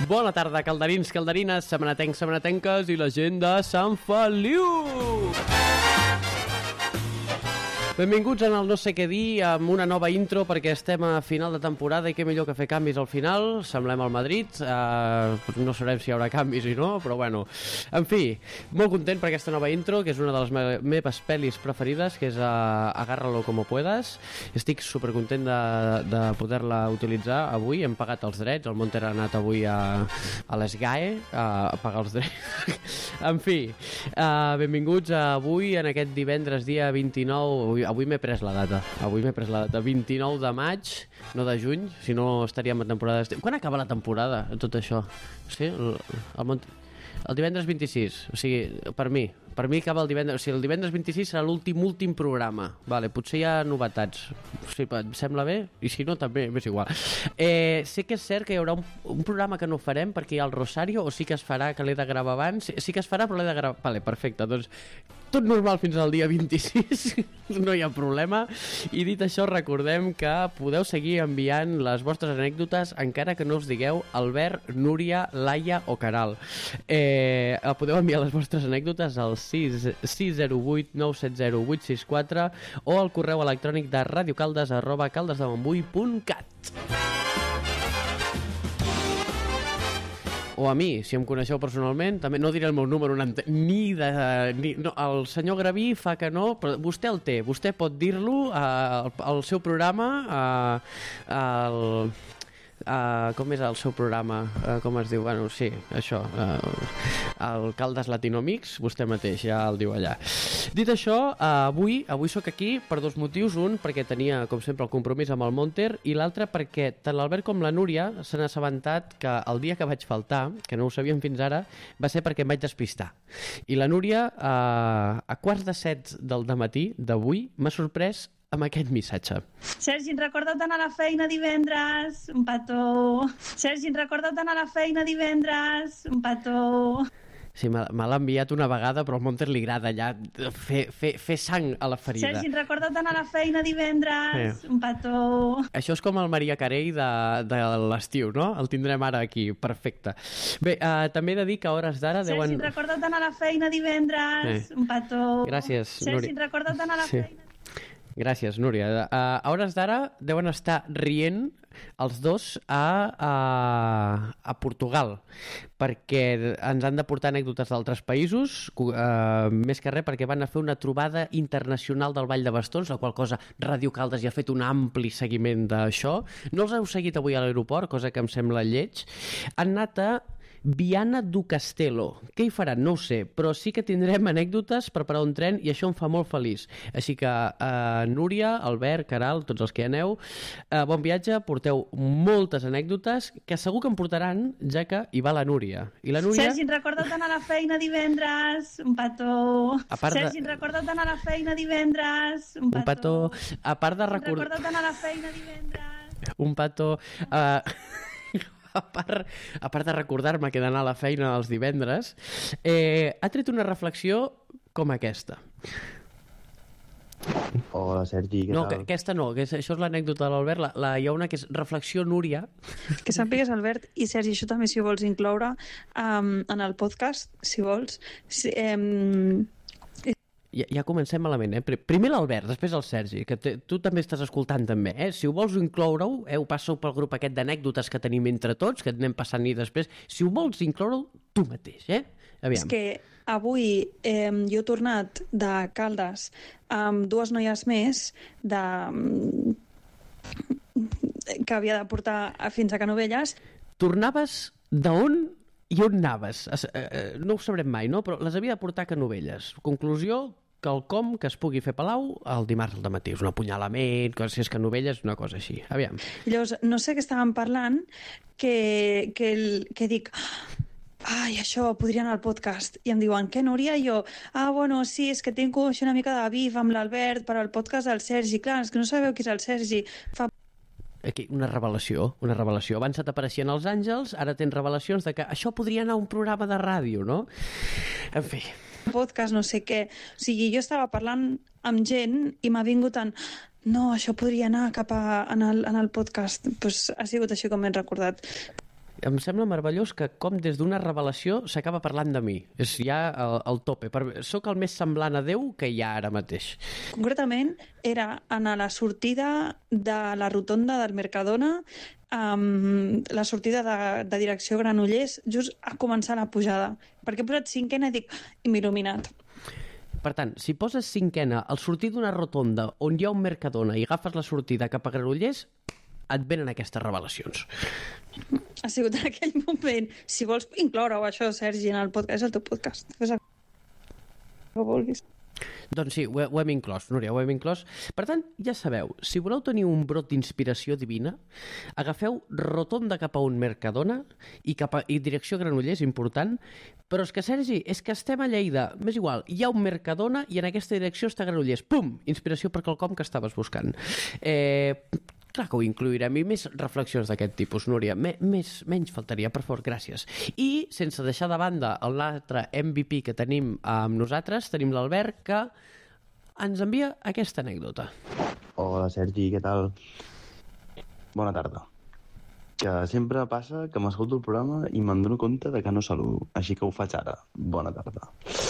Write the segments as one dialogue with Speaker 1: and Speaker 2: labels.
Speaker 1: Bona tarda, calderins, calderines, setmanatencs, setmanatenques i la gent de Sant Feliu! Benvinguts en el no sé què dir amb una nova intro perquè estem a final de temporada i què millor que fer canvis al final. Semblem al Madrid, no sabrem si hi haurà canvis o no, però bueno. En fi, molt content per aquesta nova intro, que és una de les meves pel·lis preferides, que és Agárralo como puedas. Estic supercontent de poder-la utilitzar avui. Hem pagat els drets, el Monter ha anat avui a l'ESGAE a pagar els drets. En fi, benvinguts avui en aquest divendres dia 29. Avui m'he pres la data. 29 de maig, no de juny, si no estaríem a temporada d'estiu. Quan acaba la temporada, tot això? Sí? El divendres 26, o sigui, per mi acaba el divendres, o sigui, el divendres 26 serà l'últim programa. Vale, potser hi ha novetats. Sí, em sembla bé? I si no, també, m'és igual. Sé que és cert que hi haurà un programa que no farem perquè hi ha el Rosario, o sí que es farà, que l'he de gravar abans. Sí que es farà, però l'he de gravar... Vale, perfecte, doncs tot normal fins al dia 26, no hi ha problema. I dit això, recordem que podeu seguir enviant les vostres anècdotes encara que no us digueu Albert, Núria, Laia o Caral. Podeu enviar les vostres anècdotes al 608 970 864 o al correu electrònic de radiocaldes@caldesdemombuy.cat. O a mi, si em coneixeu personalment, també no diré el meu número no, el senyor Graví fa que no, però vostè el té, vostè pot dir-lo al seu programa, com és el seu programa, com es diu, bueno, sí, això, el Caldes Latinomix, vostè mateix, ja el diu allà. Dit això, avui sóc aquí per dos motius. Un, perquè tenia, com sempre, el compromís amb el Monter, i l'altre perquè tant l'Albert com la Núria s'han assabentat que el dia que vaig faltar, que no ho sabíem fins ara, va ser perquè em vaig despistar. I la Núria, a 6:45 del dematí d'avui, m'ha sorprès amb aquest missatge.
Speaker 2: Sergi, recorda't d'anar a la feina divendres, un petó. Sergi, recorda't d'anar a la feina divendres, un petó.
Speaker 1: Sí, me l'ha enviat una vegada, però al Monter li agrada allà fer sang a la ferida.
Speaker 2: Sergi, recorda't d'anar a la feina divendres, un petó.
Speaker 1: Això és com el Maria Carey de l'estiu, no? El tindrem ara aquí, perfecte. Bé, també he de dir que a hores d'ara
Speaker 2: Sergi,
Speaker 1: deuen...
Speaker 2: recorda't d'anar a la feina divendres, un petó.
Speaker 1: Gràcies, Núria.
Speaker 2: Sergi, recorda't d'anar a la feina.
Speaker 1: Gràcies, Núria. A hores d'ara deuen estar rient els dos a Portugal, perquè ens han de portar anècdotes d'altres països, més que res perquè van a fer una trobada internacional del Ball de Bastons, la qual cosa Ràdio Caldes ja ha fet un ampli seguiment d'això. No els heu seguit avui a l'aeroport, cosa que em sembla lleig. Han anat a Viana do Castelo. Què hi faran? No ho sé, però sí que tindrem anècdotes per parar un tren i això em fa molt feliç. Així que Núria, Albert, Caral, tots els que hi aneu, bon viatge, porteu moltes anècdotes que segur que em portaran, ja que hi va la Núria. I la Núria...
Speaker 2: Sergi, recorda't d'anar a la feina divendres, un petó. Sergi, recorda't d'anar a la feina divendres, un petó.
Speaker 1: A part de recordar...
Speaker 2: Recorda't d'anar a la feina divendres.
Speaker 1: Un petó... A part de recordar-me que he d'anar a la feina els divendres, ha tret una reflexió com aquesta.
Speaker 3: Hola, Sergi, què
Speaker 1: tal?
Speaker 3: tal?
Speaker 1: Aquesta no, això és l'anècdota de l'Albert. Hi ha una que és reflexió Núria.
Speaker 4: Que sàpigues, Albert, i Sergi, això també si ho vols incloure en el podcast, si vols.
Speaker 1: Ja comencem malament, Primer l'Albert, després el Sergi, que tu també estàs escoltant també, Si ho vols incloure-ho, ho passeu pel grup aquest d'anècdotes que tenim entre tots, que et anem passant i després, si ho vols incloure-ho, tu mateix, Aviam.
Speaker 4: És que avui jo he tornat de Caldes amb dues noies més que havia de portar fins a Canovelles.
Speaker 1: Tornaves d'on i on anaves? No ho sabrem mai, no? Però les havia de portar a Canovelles. Conclusió, quelcom que es pugui fer a Palau el dimarts al dematí. És un apunyalament, si és Canovelles, una cosa així. Aviam.
Speaker 4: Llavors, no sé què estàvem parlant, que dic... Ai, això podria anar al podcast. I em diuen, què, Núria? I jo, bueno, sí, és que tinc una mica de bif amb l'Albert per al podcast del Sergi. Clar, és que no sabeu qui és el Sergi.
Speaker 1: Aquí, una revelació. Abans t'apareixien els àngels, ara tens revelacions de que això podria anar a un programa de ràdio, no? En fi.
Speaker 4: Podcast, no sé què. O sigui, jo estava parlant amb gent i m'ha vingut en... No, això podria anar cap en el podcast. Pues ha sigut així com m'he recordat.
Speaker 1: em sembla meravellós que com des d'una revelació s'acaba parlant de mi. És ja el tope. Soc el més semblant a Déu que hi ha ara mateix.
Speaker 4: Concretament, era en la sortida de la rotonda del Mercadona, la sortida de direcció Granollers, just a començar la pujada. Perquè he posat cinquena i dic, i m'he il·luminat.
Speaker 1: Per tant, si poses cinquena al sortir d'una rotonda on hi ha un Mercadona i agafes la sortida cap a Granollers, et venen aquestes revelacions.
Speaker 4: Ha sigut en aquell moment. Si vols incloure-ho, això, Sergi, en el podcast, és el teu podcast. Fes el que vulguis.
Speaker 1: Doncs sí, ho hem inclòs, Núria, ho hem inclòs. Per tant, ja sabeu, si voleu tenir un brot d'inspiració divina, agafeu rotonda cap a un Mercadona i direcció Granollers, important, però és que, Sergi, és que estem a Lleida, m'és igual, hi ha un Mercadona i en aquesta direcció està Granollers. Pum! Inspiració per quelcom que estaves buscant. Clar que ho incluirem, i més reflexions d'aquest tipus, Núria. Menys faltaria, per favor, gràcies. I, sense deixar de banda l'altre MVP que tenim amb nosaltres, tenim l'Albert, que ens envia aquesta anècdota.
Speaker 3: Hola, Sergi, què tal? Bona tarda. Que sempre passa que m'escolto el programa i me'n dono compte de que no saludo, així que ho faig ara. Bona tarda.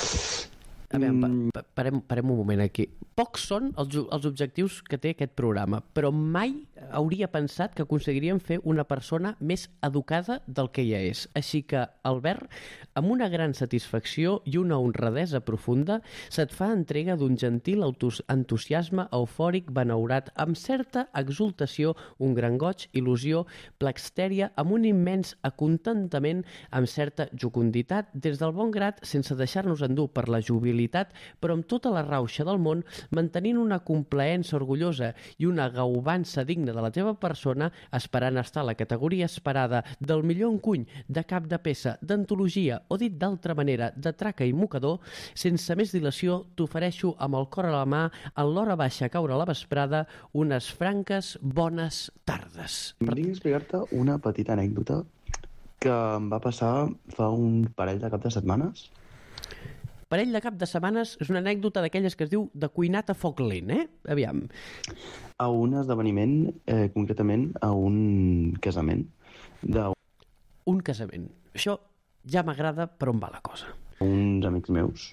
Speaker 1: A veure, parem un moment aquí. Pocs són els objectius que té aquest programa, però mai hauria pensat que aconseguiríem fer una persona més educada del que ja és. Així que, Albert, amb una gran satisfacció i una honradesa profunda, se't fa entrega d'un gentil entusiasme eufòric benaurat, amb certa exultació, un gran goig, il·lusió, plextèria, amb un immens acontentament, amb certa joconditat, des del bon grat, sense deixar-nos endur per la jubilitat, però amb tota la rauxa del món, mantenint una complaença orgullosa i una gaubança digna de la teva persona, esperant estar a la categoria esperada del millor encuny de cap de peça, d'antologia o dit d'altra manera, de traca i mocador, sense més dilació t'ofereixo amb el cor a la mà, en l'hora baixa a caure a la vesprada, unes franques bones tardes.
Speaker 3: Volia explicar-te una petita anècdota que em va passar fa un parell de cap de setmanes.
Speaker 1: Parell de cap de setmanes és una anècdota d'aquelles que es diu de cuinat a foc lent, Aviam.
Speaker 3: A un esdeveniment, concretament a un casament.
Speaker 1: Un casament. Això ja m'agrada per on va la cosa.
Speaker 3: Uns amics meus.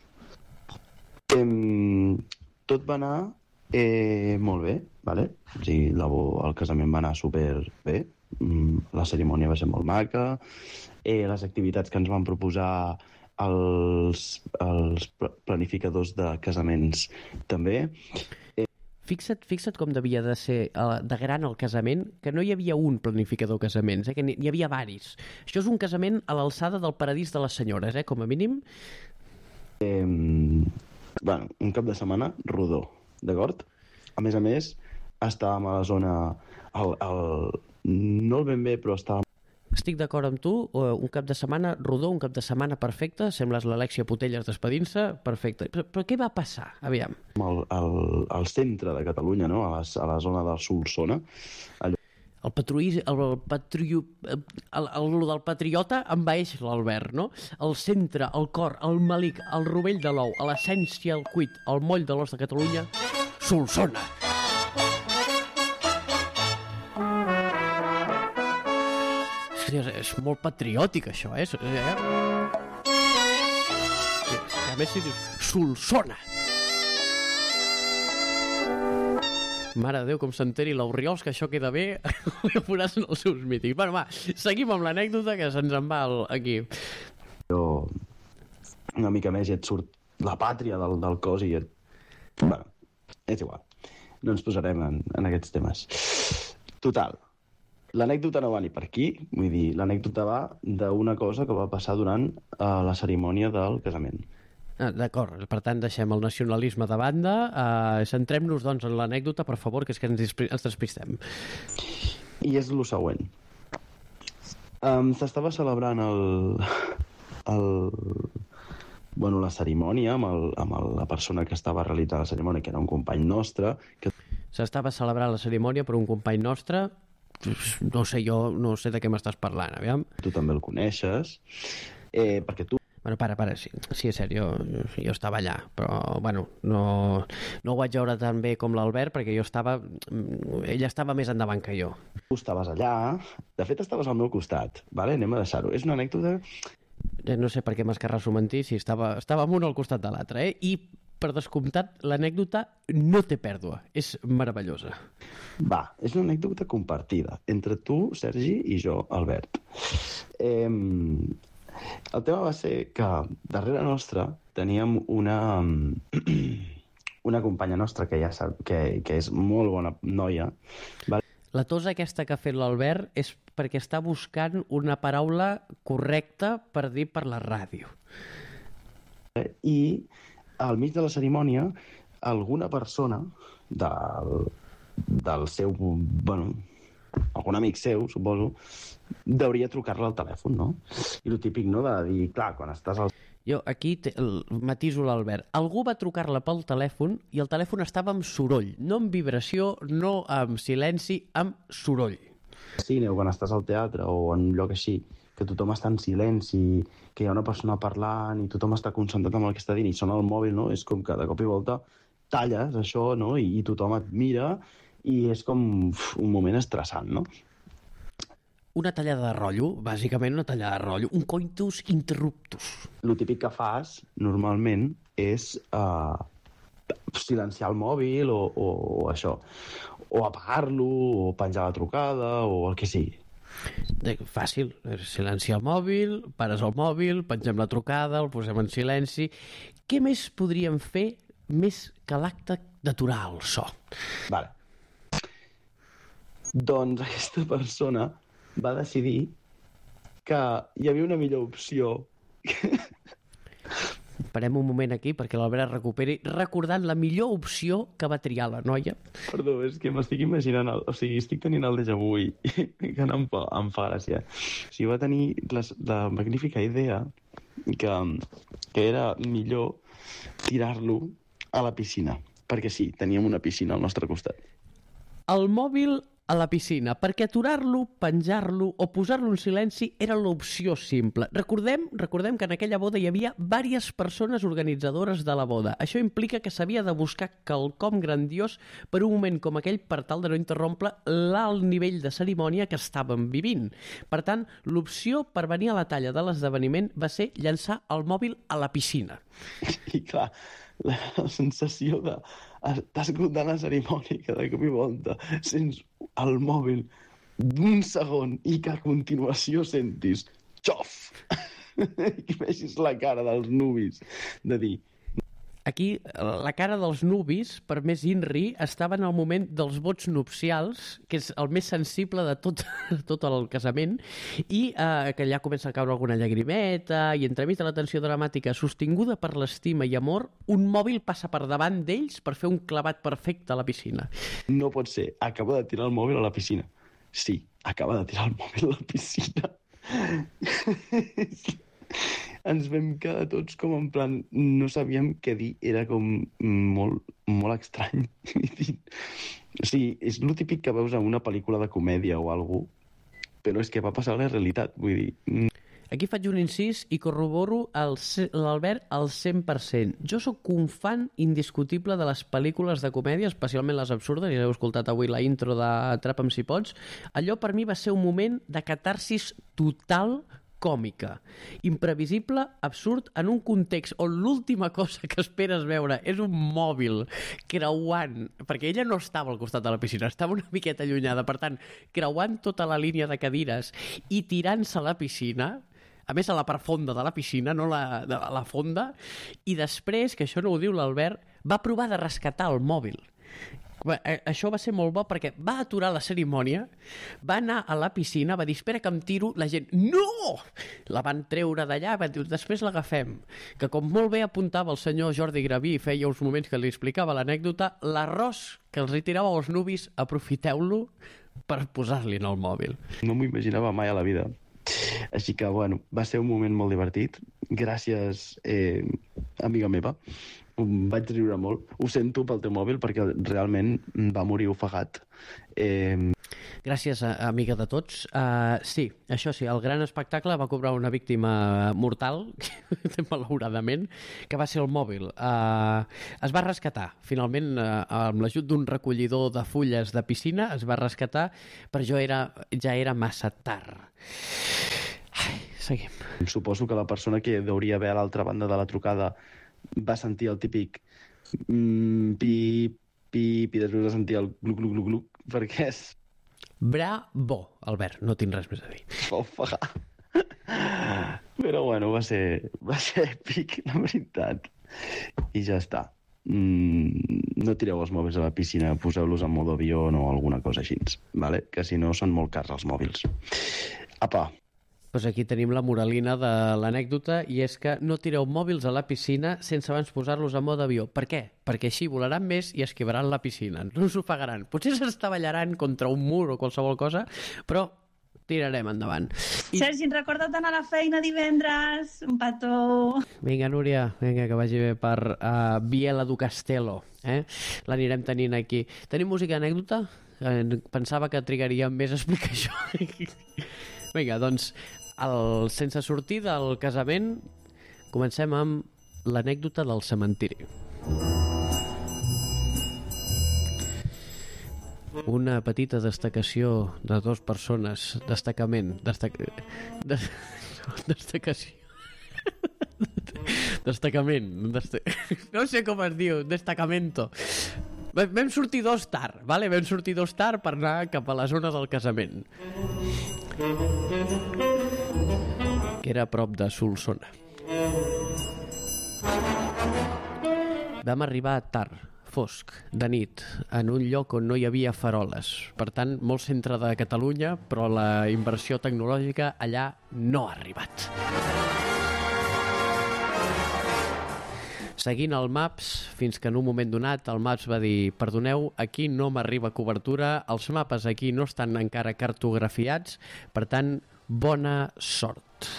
Speaker 3: Tot va anar molt bé, vale? O sigui, el casament va anar superbé, la cerimònia va ser molt maca, les activitats que ens van proposar els planificadors de casaments també.
Speaker 1: Fixa't com devia de ser de gran el casament, que no hi havia un planificador de casaments, que n'hi havia varis. Això és un casament a l'alçada del paradís de les senyores, com a mínim.
Speaker 3: Bueno, un cap de setmana rodó, d'acord? A més, estàvem a la zona... no el ben bé, però estàvem...
Speaker 1: Estic d'acord amb tu, un cap de setmana rodó, un cap de setmana perfecte, sembles l'Alexia Putelles despedint-se, perfecte. Però què va passar? Aviam.
Speaker 3: Al centre de Catalunya, no? A la zona del Solsona.
Speaker 1: El del patriota envaeix l'Albert, no? El centre, el cor, el malic, el rovell de l'ou, l'essència, el cuit, el moll de l'os de Catalunya, Solsona. És molt patriòtic, això, A més, si dius Solsona. Mare de Déu, com s'enteri l'Orriols, que això queda bé, li posaràs en els seus mítics. Bueno, va, seguim amb l'anècdota, que se'ns en va aquí.
Speaker 3: Però una mica més i et surt la pàtria del cos i bueno, és igual. No ens posarem en aquests temes. Total. L'anècdota no va ni per aquí, vull dir, l'anècdota va d'una cosa que va passar durant la cerimònia del casament.
Speaker 1: D'acord, per tant deixem el nacionalisme de banda, centrem-nos doncs en l'anècdota, per favor, que és que ens despistem.
Speaker 3: I és el següent. S'estava celebrant la cerimònia amb la persona que estava realitzant la cerimònia, que era un company nostre.
Speaker 1: S'estava celebrant la cerimònia per un company nostre. No sé de què m'estàs parlant, aviam.
Speaker 3: Tu també el coneixes, perquè tu...
Speaker 1: Bueno, para, sí, és cert, jo estava allà, però, bueno, no ho vaig veure tan bé com l'Albert, perquè ella estava més endavant que jo.
Speaker 3: Tu estaves allà, de fet estaves al meu costat, vale? Anem a deixar-ho. És una anècdota...
Speaker 1: No sé per què m'escarrasso mentir, si estava un al costat de l'altre, I, per descomptat, l'anècdota no té pèrdua, és meravellosa.
Speaker 3: Va, és una anècdota compartida entre tu, Sergi, i jo, Albert. El tema va ser que darrere nostra teníem una companya nostra que ja sap que és molt bona noia. Vale?
Speaker 1: La tosa aquesta que ha fet l'Albert és perquè està buscant una paraula correcta per dir per la ràdio.
Speaker 3: I al mig de la cerimònia alguna persona del seu... Bueno, algun amic seu, suposo, deuria trucar-la al telèfon, no? I el típic, no?, de dir, clar, quan estàs al...
Speaker 1: Jo aquí matiso l'Albert. Algú va trucar-la pel telèfon i el telèfon estava amb soroll, no amb vibració, no amb silenci, amb soroll.
Speaker 3: Sí, quan estàs al teatre o en un lloc així, que tothom està en silenci, que hi ha una persona parlant i tothom està concentrat en el que està dient i sona el mòbil, no? És com que de cop i volta talles això, no? I tothom et mira i és com un moment estressant, no?
Speaker 1: Una tallada de rotllo, bàsicament una tallada de rotllo, un coitus interruptus.
Speaker 3: El típic que fas, normalment, és silenciar el mòbil o això, o apagar-lo, o penjar la trucada, o el que sigui.
Speaker 1: Fàcil, silenciar el mòbil, pares el mòbil, pengem la trucada, el posem en silenci... Què més podríem fer més que l'acte d'aturar el so?
Speaker 3: Vale. Doncs aquesta persona va decidir que hi havia una millor opció.
Speaker 1: Parem un moment aquí perquè l'Albert recuperi recordant la millor opció que va triar la noia.
Speaker 3: Perdó, és que m'estic imaginant... estic tenint el déjà vu i que no em fa gràcia. O sigui, va tenir la magnífica idea que era millor tirar-lo a la piscina. Perquè sí, teníem una piscina al nostre costat.
Speaker 1: El mòbil a la piscina, perquè aturar-lo, penjar-lo o posar-lo en silenci era l'opció simple. Recordem que en aquella boda hi havia diverses persones organitzadores de la boda. Això implica que s'havia de buscar quelcom grandiós per un moment com aquell per tal de no interrompre l'alt nivell de cerimònia que estàvem vivint. Per tant, l'opció per venir a la talla de l'esdeveniment va ser llançar el mòbil a la piscina.
Speaker 3: I clar, la sensació de t'has escoltant la cerimònia que de cop i volta sents el mòbil d'un segon i que a continuació sentis xof! I vegis la cara dels nuvis de dir...
Speaker 1: Aquí, la cara dels nuvis, per més INRI, estava en el moment dels vots nupcials, que és el més sensible de tot el casament, i que allà comença a caure alguna llagrimeta, i entremig de la tensió dramàtica sostinguda per l'estima i amor, un mòbil passa per davant d'ells per fer un clavat perfecte a la piscina.
Speaker 3: No pot ser, acaba de tirar el mòbil a la piscina. Sí, acaba de tirar el mòbil a la piscina. Ens vam quedar tots com en plan... No sabíem què dir, era com molt, molt estrany. O sigui, és el típic que veus en una pel·lícula de comèdia o alguna cosa, però és que va passar a la realitat, vull dir...
Speaker 1: Aquí faig un incís i corroboro l'Albert al 100%. Jo sóc un fan indiscutible de les pel·lícules de comèdia, especialment les absurdes, ja heu escoltat avui la intro de Atrapa'm si pots. Allò per mi va ser un moment de catarsis total, còmica, imprevisible, absurd, en un context on l'última cosa que esperes veure és un mòbil creuant, perquè ella no estava al costat de la piscina, estava una miqueta allunyada, per tant, creuant tota la línia de cadires i tirant-se a la piscina, a més a la part fonda de la piscina, no a la fonda, i després, que això no ho diu l'Albert, va provar de rescatar el mòbil. Això va ser molt bo perquè va aturar la cerimònia, va anar a la piscina, va dir, espera que em tiro, la gent, no! La van treure d'allà, va dir, després l'agafem. Que com molt bé apuntava el senyor Jordi Graví, feia uns moments que li explicava l'anècdota, l'arròs que els retirava als nuvis, aprofiteu-lo per posar-li en el mòbil.
Speaker 3: No m'ho imaginava mai a la vida. Així que, bueno, va ser un moment molt divertit. Gràcies, amiga meva. Vaig riure molt. Ho sento pel teu mòbil perquè realment va morir ofegat.
Speaker 1: Gràcies, amiga de tots. Sí, això sí, el gran espectacle va cobrar una víctima mortal, malauradament, que va ser el mòbil. Es va rescatar, finalment, amb l'ajut d'un recollidor de fulles de piscina, es va rescatar, però ja era massa tard. Ai, seguim.
Speaker 3: Suposo que la persona que hauria haver a l'altra banda de la trucada va sentir el típic pip, pip, i després va sentir el gluc, gluc, gluc, gluc, perquè és...
Speaker 1: Bravo, Albert, no tinc res més a dir.
Speaker 3: Ofa. Però bueno, va ser èpic, la veritat. I ja està. No tireu els mòbils a la piscina, poseu-los en modo avió o alguna cosa així, vale? Que si no són molt cars els mòbils. Apa.
Speaker 1: Pues aquí tenim la moralina de l'anècdota, i és que no tireu mòbils a la piscina sense abans posar-los a mode avió. Per què? Perquè així volaran més i esquivaran la piscina. No us ofegaran. Potser s'estavellaran contra un mur o qualsevol cosa, però tirarem endavant.
Speaker 2: Sergi, recorda't d'anar a la feina divendres. Un petó.
Speaker 1: Vinga, Núria, vinga, que vagi bé per Biela do Castelo. L'anirem tenint aquí. Tenim música anècdota? Pensava que trigaríem més a explicar això. Vinga, doncs, sense sortir del casament, comencem amb l'anècdota del cementiri. Una petita destacació de dues persones, destacació, destacament, no sé com es diu, destacamento. Vam sortir dos tard, vale? Vam sortir dos tard per anar cap a la zona del casament, que era a prop de Solsona. Vam arribar tard, fosc, de nit, en un lloc on no hi havia faroles. Per tant, molt centre de Catalunya, però la inversió tecnològica allà no ha arribat. Seguint el Maps, fins que en un moment donat el Maps va dir: perdoneu, aquí no m'arriba cobertura, els mapes aquí no estan encara cartografiats, per tant, bona sort.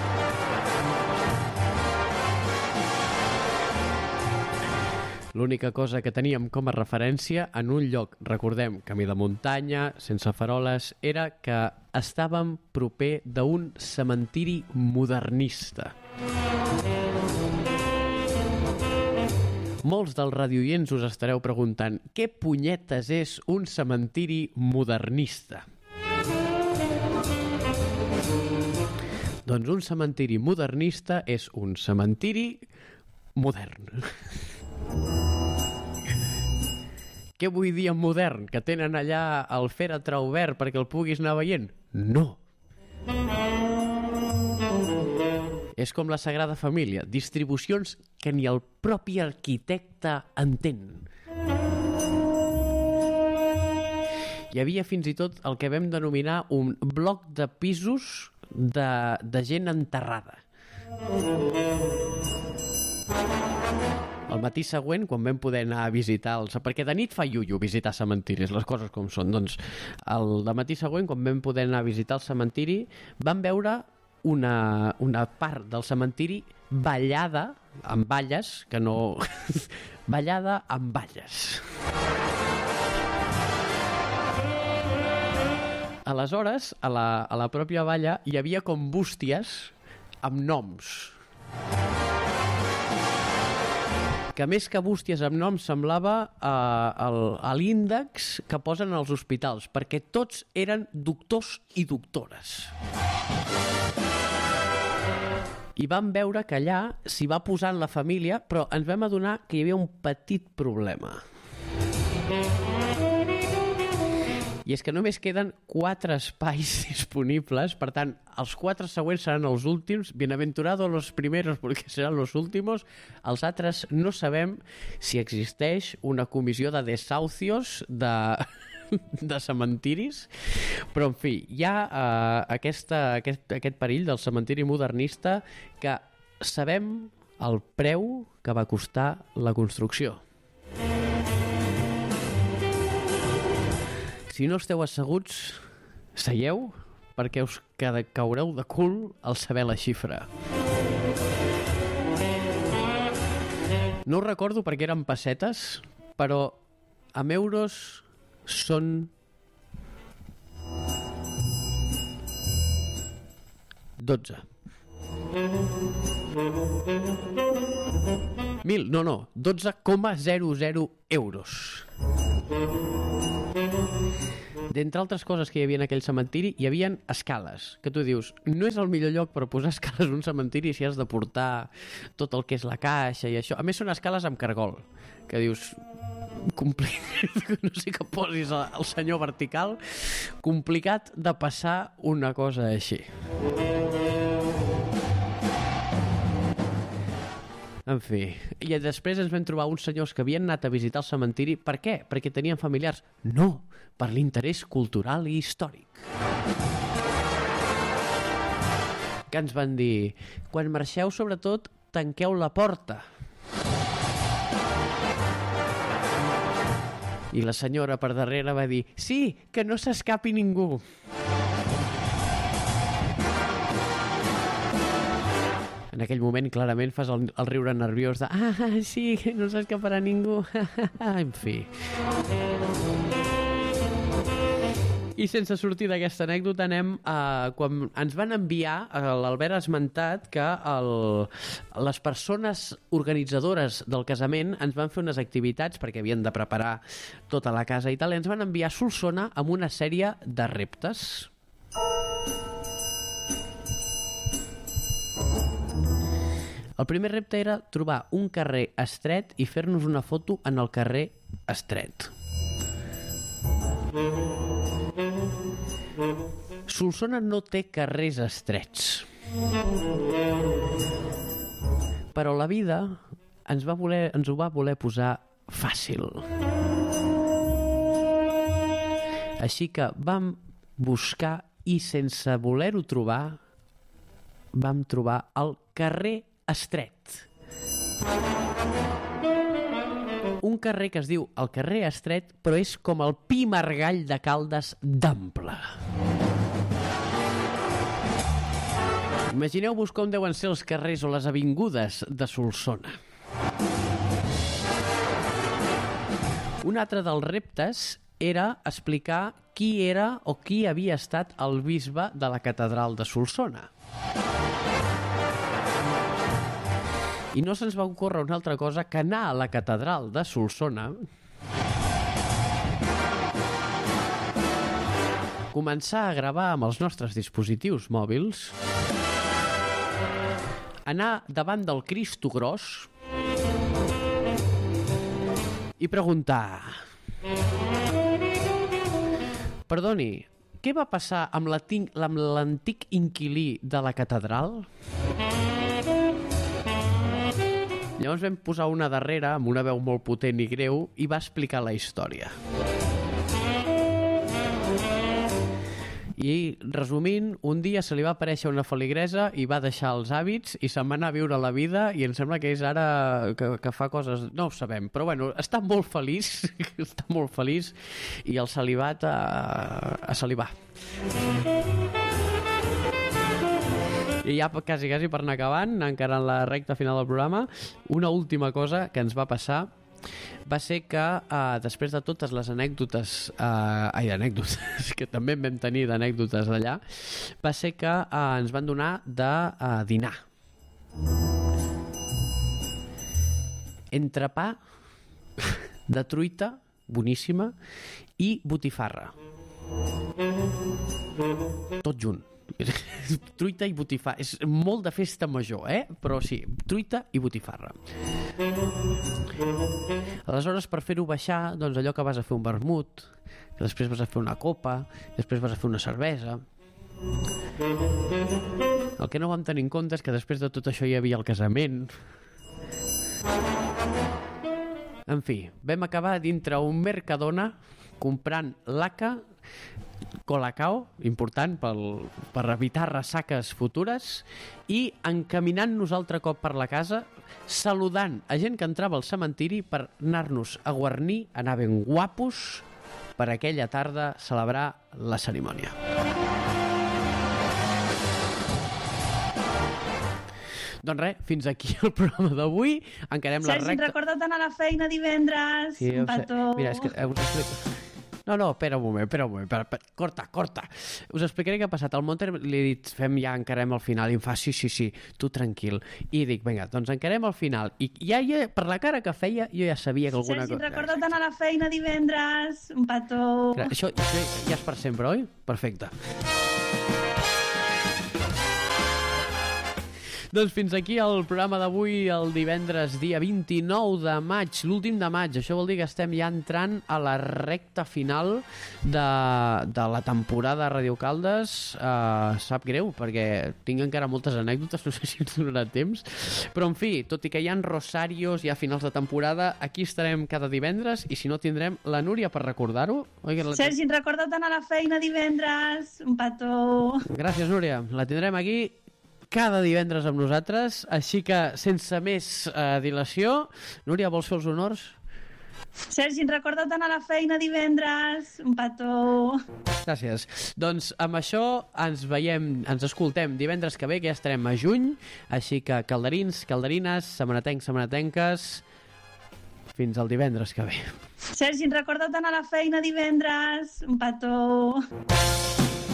Speaker 1: L'única cosa que teníem com a referència en un lloc, recordem, camí de muntanya, sense faroles, era que estàvem proper d'un cementiri modernista. Molts dels radioients us estareu preguntant: què punyetes és un cementiri modernista? Doncs un cementiri modernista és un cementiri modern. Què vull dir amb modern? Que tenen allà el fèretre obert perquè el puguis anar veient? No. És com la Sagrada Família, distribucions que ni el propi arquitecte entén. Hi havia fins i tot el que vam denominar un bloc de pisos de gent enterrada. El matí següent, quan vam poder anar a visitar-los, perquè de nit fa iullo visitar cementiris, les coses com són, doncs el matí següent, quan vam poder anar a visitar el cementiri, vam veure una part del cementiri ballada amb valles, que no... ballada amb valles. Aleshores, a la pròpia valla hi havia com bústies amb noms. Que més que bústies amb noms semblava a l'índex que posen als hospitals, perquè tots eren doctors i doctores. I vam veure que allà s'hi va posant la família, però ens vam adonar que hi havia un petit problema. I és que només queden 4 espais disponibles, per tant, els 4 següents seran els últims, bienaventurados los primeros porque serán los últimos. Els altres no sabem si existeix una comissió de desahucios de cementiris, però en fi, hi ha aquest perill del cementiri modernista, que sabem el preu que va costar la construcció. Si no esteu asseguts, seieu, perquè us caureu de cul al saber la xifra. No ho recordo perquè eren pessetes, però amb euros són 12. 12,00 euros. D'entre altres coses que hi havia en aquell cementiri, hi havia escales, que tu dius, no és el millor lloc per posar escales en un cementiri si has de portar tot el que és la caixa i això. A més, són escales amb cargol, que dius, no sé que posis el senyor vertical, complicat de passar una cosa així. En fi, i després ens vam trobar uns senyors que havien anat a visitar el cementiri. Per què? Perquè tenien familiars? No, per l'interès cultural i històric. Que ens van dir, quan marxeu, sobretot, tanqueu la porta. I la senyora per darrere va dir, sí, que no s'escapi ningú. En aquell moment, clarament, fas el riure nerviós de sí, que no s'escaparà ningú. En fi. I sense sortir d'aquesta anècdota anem a... Quan ens van enviar, l'Albert ha esmentat que les persones organitzadores del casament ens van fer unes activitats perquè havien de preparar tota la casa i tal, i ens van enviar a Solsona amb una sèrie de reptes. El primer repte era trobar un carrer estret i fer-nos una foto en el carrer estret. Solsona no té carrers estrets. Però la vida ens ho va voler posar fàcil. Així que vam buscar i sense voler-ho trobar vam trobar el carrer estret. Un carrer que es diu el carrer Estret, però és com el Pi Margall de Caldes d'ample. Imagineu-vos com deuen ser els carrers o les avingudes de Solsona. Un altre dels reptes era explicar qui era o qui havia estat el bisbe de la catedral de Solsona. I no se'ns va ocórrer una altra cosa que anar a la catedral de Solsona, començar a gravar amb els nostres dispositius mòbils, anar davant del Cristo Gros i preguntar: perdoni, què va passar amb l'antic inquilí de la catedral? Llavors vam posar una darrere, amb una veu molt potent i greu, i va explicar la història. I, resumint, un dia se li va aparèixer una feligresa i va deixar els hàbits i se'n va anar a viure la vida, i em sembla que és ara que fa coses... No ho sabem, però bueno, està molt feliç, està molt feliç, i el celibat a salivar. I ja quasi per anar acabant, encara en la recta final del programa, una última cosa que ens va passar va ser que després de totes les anècdotes, que també en vam tenir d'anècdotes d'allà, va ser que ens van donar de dinar. Entrepà de truita, boníssima, i botifarra. Tot junt. Truita i botifarra. És molt de festa major, però sí, truita i botifarra. Aleshores, per fer-ho baixar, doncs allò que vas a fer un vermut, que després vas a fer una copa, després vas a fer una cervesa. El que no vam tenir en compte és que després de tot això hi havia el casament. En fi, vam acabar dintre un Mercadona comprant laca, Colacao, important per evitar ressaques futures, i encaminant-nos altre cop per la casa, saludant a gent que entrava al cementiri per anar-nos a guarnir, anar ben guapos, per aquella tarda celebrar la cerimònia. Doncs res, fins aquí el programa d'avui. Encarem la recta...
Speaker 2: Sergi, recorda't d'anar a la feina divendres.
Speaker 1: Sí,
Speaker 2: un petó.
Speaker 1: Mira, és que us explico... No, espera un moment, corta. Us explicaré què ha passat. Al Monter li he dit, encarem al final, i em fa, sí, tu tranquil. I dic, vinga, doncs encarem al final. I ja, per la cara que feia, jo ja sabia que alguna cosa...
Speaker 2: Sergi, recorda't d'anar a la feina divendres, un petó.
Speaker 1: Això ja és per sempre, oi? Perfecte. Doncs fins aquí el programa d'avui, el divendres dia 29 de maig, l'últim de maig. Això vol dir que estem ja entrant a la recta final de la temporada de Radio Caldes. Sap greu, perquè tinc encara moltes anècdotes, no sé si ens donarà temps. Però, en fi, tot i que hi ha rosarios, hi ha finals de temporada, aquí estarem cada divendres i si no tindrem la Núria per recordar-ho.
Speaker 2: Sergi, recorda't d'anar a la feina divendres, un petó.
Speaker 1: Gràcies, Núria. La tindrem aquí cada divendres amb nosaltres, així que sense més dilació, Núria, vols fer els honors?
Speaker 2: Sergi, recorda't d'anar a la feina divendres, un petó.
Speaker 1: Gràcies. Doncs amb això ens escoltem divendres que ve, que ja estarem a juny, així que calderins, calderines, setmanatencs, setmanatenques, fins al divendres que ve.
Speaker 2: Sergi, recorda't d'anar a la feina divendres, un petó.